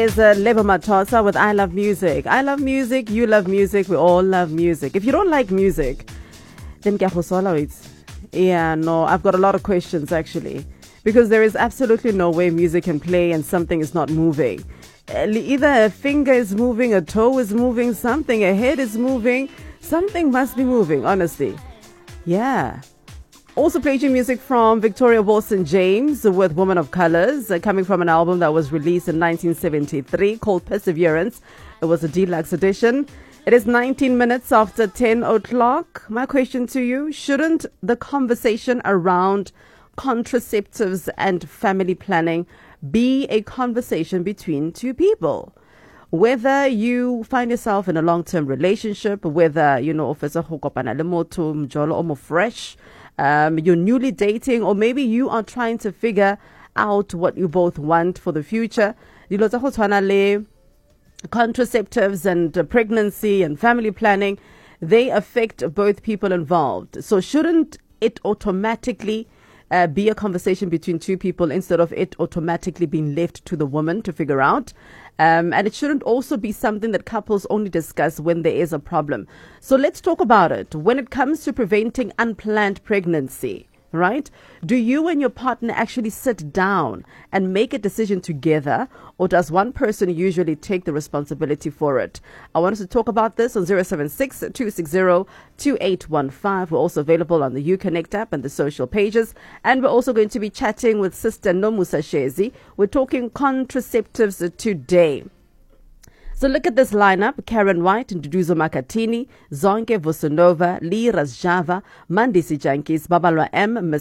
Is Lebo Matosa with I Love Music. I love music, you love music, we all love music. If you don't like music, then yeah, no, I've got a lot of questions actually. Because there is absolutely no way music can play and something is not moving. Either a finger is moving, a toe is moving, something, a head is moving. Something must be moving, honestly. Yeah. Also playing music from Victoria Wilson James with Woman of Colors, coming from an album that was released in 1973 called Perseverance. It was a deluxe edition. It is 19 minutes after 10 o'clock. My question to you, shouldn't the conversation around contraceptives and family planning be a conversation between two people? Whether you find yourself in a long-term relationship, whether, if it's a or fresh, you're newly dating, or maybe you are trying to figure out what you both want for the future. Contraceptives and pregnancy and family planning, they affect both people involved. So shouldn't it automatically be a conversation between two people instead of it automatically being left to the woman to figure out? And it shouldn't also be something that couples only discuss when there is a problem. So let's talk about it. When it comes to preventing unplanned pregnancy, right? Do you and your partner actually sit down and make a decision together, or does one person usually take the responsibility for it? I want us to talk about this on 076-260-2815. We're also available on the Uconnect app and the social pages. And we're also going to be chatting with Sister Nomusa Shezi. We're talking contraceptives today. So look at this lineup: Karen White, Nduduzo Makatini, Zonke Vusunova, Lee Razjava, Mandisi Jankis, Babalwa M,